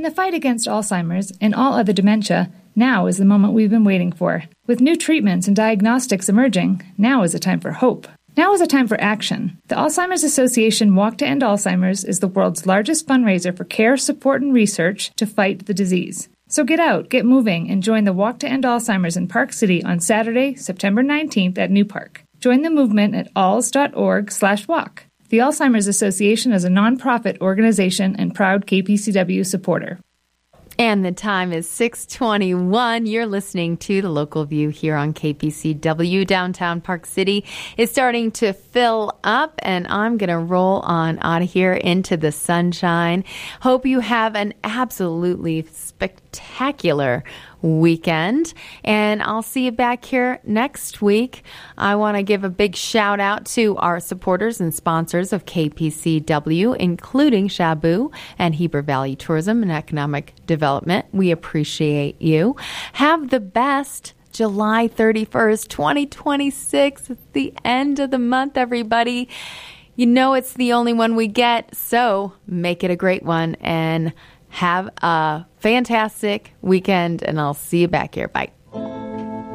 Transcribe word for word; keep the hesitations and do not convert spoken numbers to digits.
In the fight against Alzheimer's and all other dementia, now is the moment we've been waiting for. With new treatments and diagnostics emerging, now is a time for hope. Now is a time for action. The Alzheimer's Association Walk to End Alzheimer's is the world's largest fundraiser for care, support, and research to fight the disease. So get out, get moving, and join the Walk to End Alzheimer's in Park City on Saturday, September nineteenth at New Park. Join the movement at alz.org slash walk. The Alzheimer's Association is a nonprofit organization and proud K P C W supporter. And the time is six twenty-one. You're listening to The Local View here on K P C W. Downtown Park City is starting to fill up, and I'm going to roll on out of here into the sunshine. Hope you have an absolutely spectacular weekend, and I'll see you back here next week. I want to give a big shout out to our supporters and sponsors of K P C W, including Shabu and Heber Valley Tourism and Economic Development. We appreciate you. Have the best July thirty-first, twenty twenty-six. It's the end of the month, everybody. You know it's the only one we get, so make it a great one and have a fantastic weekend, and I'll see you back here. Bye.